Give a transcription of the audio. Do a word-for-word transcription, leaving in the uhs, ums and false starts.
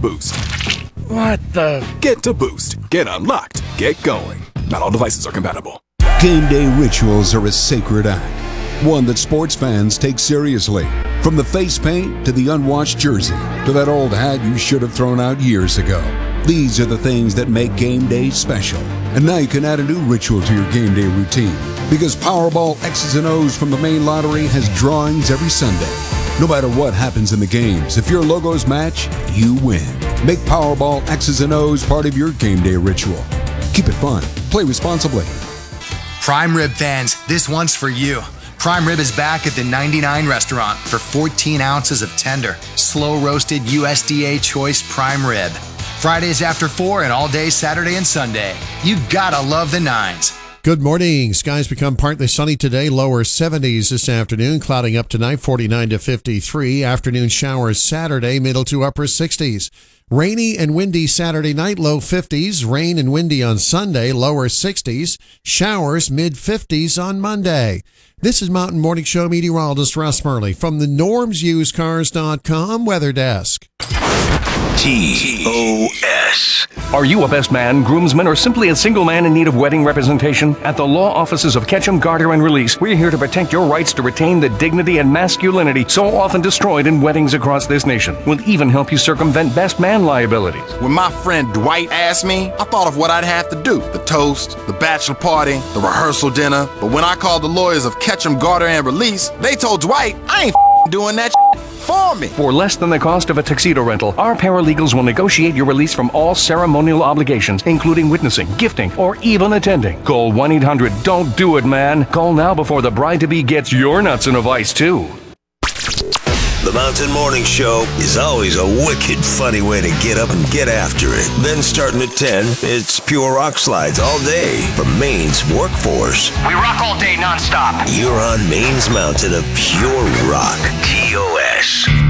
Boost. What the? Get to Boost. Get unlocked. Get going. Not all devices are compatible. Game day rituals are a sacred act, one that sports fans take seriously. From the face paint to the unwashed jersey to that old hat you should have thrown out years ago. These are the things that make game day special. And now you can add a new ritual to your game day routine because Powerball X's and O's from the main lottery has drawings every Sunday. No matter what happens in the games, if your logos match, you win. Make Powerball X's and O's part of your game day ritual. Keep it fun. Play responsibly. Prime Rib fans, this one's for you. Prime Rib is back at the ninety-nine restaurant for fourteen ounces of tender, slow-roasted U S D A choice prime rib. Fridays after four and all day Saturday and Sunday. You gotta love the nines. Good morning. Skies become partly sunny today, lower seventies this afternoon, clouding up tonight, forty-nine to fifty-three. Afternoon showers Saturday, middle to upper sixties. Rainy and windy Saturday night, low fifties. Rain and windy on Sunday, lower sixties. Showers mid fifties on Monday. This is Mountain Morning Show meteorologist Russ Murley from the norms used cars dot com weather desk. T O S. Are you a best man, groomsman, or simply a single man in need of wedding representation? At the law offices of Ketchum, Garter, and Release, we're here to protect your rights to retain the dignity and masculinity so often destroyed in weddings across this nation. We'll even help you circumvent best man liabilities. When my friend Dwight asked me, I thought of what I'd have to do. The toast, the bachelor party, the rehearsal dinner. But when I called the lawyers of Ketchum, Garter, and Release, they told Dwight, I ain't doing that for me. For less than the cost of a tuxedo rental, our paralegals will negotiate your release from all ceremonial obligations, including witnessing, gifting, or even attending. Call one eight hundred don't do it, man. Call now before the bride-to-be gets your nuts in a vice, too. The Mountain Morning Show is always a wicked funny way to get up and get after it. Then starting at ten, it's pure rock slides all day from Maine's workforce. We rock all day nonstop. You're on Maine's mountain of pure rock. T O S.